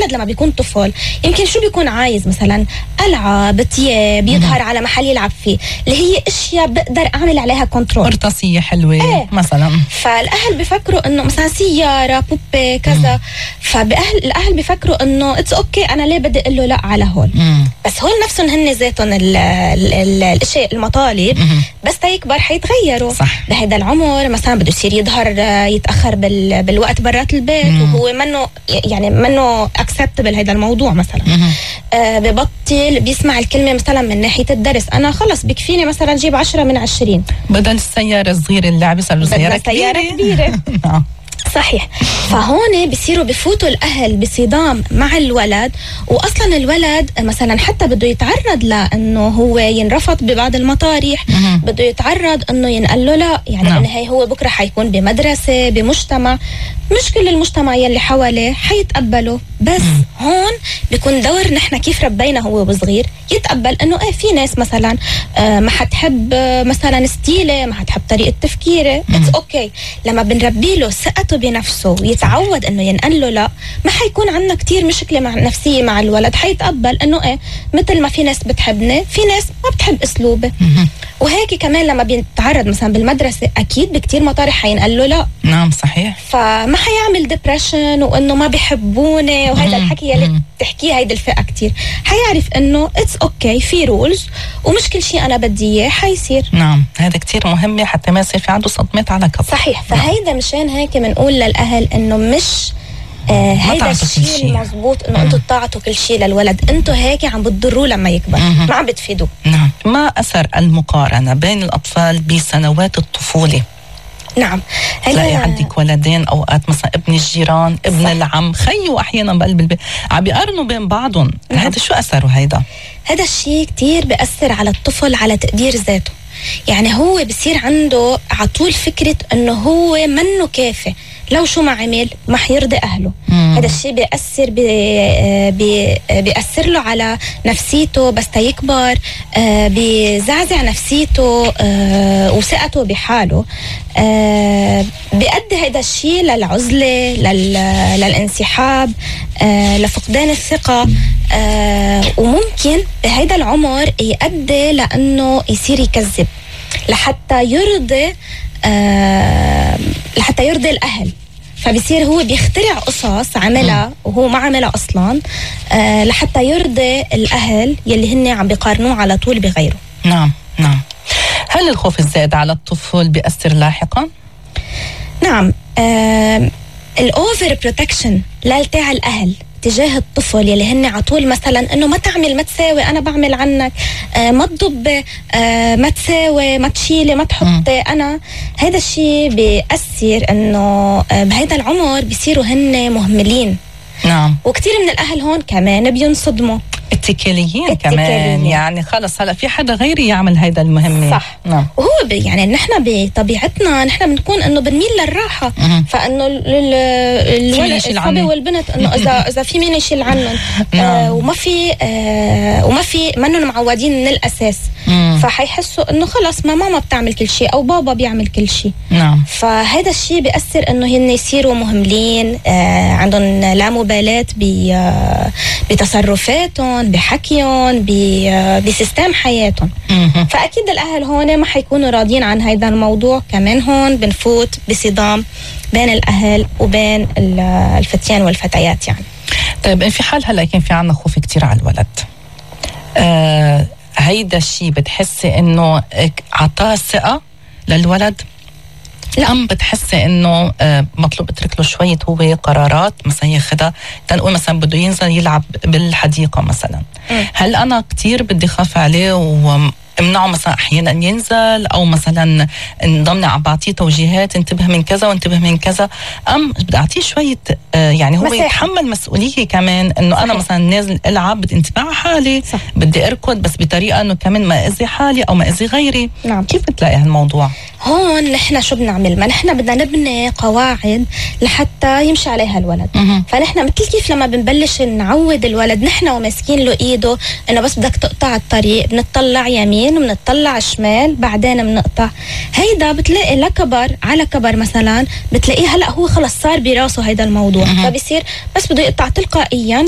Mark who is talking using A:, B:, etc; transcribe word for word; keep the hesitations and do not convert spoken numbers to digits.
A: الولد لما بيكون طفل يمكن شو بيكون عايز مثلا ألعاب تياب يظهر على محل يلعب فيه اللي هي اشياء بقدر اعمل عليها كنترول،
B: قرطاسية حلوة ايه. مثلا
A: فالاهل بفكروا انه مثلا سيارة بوبي كذا، فبأهل الاهل بفكروا انه اتس اوكي انا ليه بدي اقول له لا على هول. مم. بس هول نفسهم هن ذاتهم الاشياء المطالب مم. بس تيكبر حيتغيروا. صح. بهذا العمر مثلا بده يصير يظهر يتاخر بال بالوقت برات البيت مم. وهو منه يعني منه اكسبتبل هذا الموضوع مثلا. آه ببطل بيسمع الكلمه مثلا من ناحيه الدرس، انا خلص بكفيني مثلا جيب عشرة من عشرين بدل
B: السياره الصغيره اللعبه صار له سياره كبيره.
A: كبيره صحيح. فهون بيصيروا بفوتوا الأهل بصدام مع الولد، وأصلا الولد مثلا حتى بده يتعرض لأنه هو ينرفض ببعض المطارح، بده يتعرض أنه ينقل له لا، يعني بالنهاية هو بكرة حيكون بمدرسة بمجتمع مش كل المجتمع يلي حواليه حيتقبله، بس مم. هون بيكون دور نحن كيف ربينا هو وصغير يتقبل انه ايه في ناس مثلا آه ما حتحب آه مثلا ستيله، ما حتحب طريقه تفكيره، اتس اوكي okay. لما بنربي له ثقته بنفسه ويتعود انه ينقل له لا، ما حيكون عندنا كتير مشكله مع نفسيه مع الولد، حيتقبل انه ايه مثل ما في ناس بتحبني في ناس ما بتحب اسلوبي. وهيك كمان لما بيتعرض مثلا بالمدرسه اكيد بكتير مطارح حينقل له لا.
B: نعم صحيح.
A: فما حيعمل ديبريشن وانه ما بيحبوني وهذا الحكي يلي بتحكيه هيدي الفئه كتير، حيعرف انه اتس اوكي okay في رولز ومش كل شيء انا بدي اياه حيصير.
B: نعم هذا كتير مهم حتى ما يصير في عنده صدمات على كبر.
A: صحيح. فهيدا مشان هيك بنقول للاهل انه مش آه هيدا الشيء المضبوط انه انتم تعطوا كل شيء للولد، انتم هيك عم بتضروه لما يكبر، ما عم بتفيدوه.
B: نعم. ما اثر المقارنه بين الاطفال بسنوات الطفوله؟
A: نعم.
B: تلاقي عندك ولدين اوقات مثلا ابن الجيران ابن صح. العم خيو احيانا بقلب البيت عم بيقارنوا بين بعضهم. نعم. هذا شو اثره؟ هيدا
A: هذا الشيء كتير بيأثر على الطفل على تقدير ذاته، يعني هو بصير عنده عطول فكرة انه هو منه كافي، لو شو ما عمل ما حيرضي اهله. هذا الشيء بيأثر بي بي بيأثر له على نفسيته بس تيكبر، بيزعزع نفسيته وثقته بحاله، بيؤدي هذا الشيء للعزلة للانسحاب لفقدان الثقة، وممكن بهذا العمر يؤدي لأنه يصير يكذب لحتى يرضي لحتى يرضي الأهل، فبصير هو بيخترع قصص عملها وهو ما عملها أصلا آه لحتى يرضي الأهل يلي هن عم بيقارنوه على طول بغيره.
B: نعم نعم. هل الخوف الزائد على الطفل بيأثر لاحقا؟
A: نعم. آه الأوفر بروتكشن لتاع الأهل تجاه الطفل يلي هن عطول مثلا انه ما تعمل ما تساوي انا بعمل عنك، آه ما تضبي، آه ما تساوي ما تشيلي ما تحطي انا، هذا الشيء بيأثر انه آه بهذا العمر بيصيروا هن مهملين.
B: نعم.
A: وكثير من الاهل هون كمان بينصدموا
B: اتكاليين كمان، يعني خلص هلا في حدا غيري يعمل هيدا المهمة.
A: صح. نعم. وهو يعني نحن بطبيعتنا نحن بنكون انه بنميل للراحة، فانه الصبي والبنت انه اذا اذا في مين يشيل عنهم آه وما في آه وما في منهم معودين من الاساس، فحيحسوا انه خلص ما ماما بتعمل كل شيء او بابا بيعمل كل شيء. نعم. فهذا الشيء بيأثر انه هن يصيروا مهملين، آه عندهم لا مبالاة بتصرفاتهم بحكيهم بسيستم حياتهم. فأكيد الأهل هون ما حيكونوا راضيين عن هذا الموضوع، كمان هون بنفوت بصدام بين الأهل وبين الفتيان والفتيات. يعني
B: طيب في حال هلا كان في عنا خوف كتير على الولد، آه هيدا الشيء بتحسي انه عطاه ثقة للولد؟ لا. أم بتحسي إنه آه مطلوب اترك له شوية هو قرارات مثلا ياخدها، تنقول مثلا بده ينزل يلعب بالحديقة مثلا، م. هل أنا كتير بدي خاف عليه وامنعه مثلا أحيانا ينزل، أو مثلا نضمني عم بعطيه توجيهات انتبه من كذا وانتبه من كذا، أم بدي أعطيه شوية آه يعني هو مساحة. يتحمل مسؤولية كمان إنه صحيح. أنا مثلا نازل ألعب بدي انتبه على حالي، صح. بدي أركض بس بطريقة إنه كمان ما أذي حالي أو ما أذي غيري. نعم. كيف بتلاقي هالموضوع؟
A: هون نحن شو بنعمل؟ ما نحن بدنا نبني قواعد لحتى يمشي عليها الولد. مه. فنحن مثل كيف لما بنبلش نعود الولد نحن وماسكين له ايده انه بس بدك تقطع الطريق، بنطلع يمين وبنطلع شمال بعدين بنقطع، هيدا بتلاقي لكبر على كبر مثلا بتلاقيه هلا هو خلص صار براسه هيدا الموضوع. مه. فبصير بس بده يقطع تلقائيا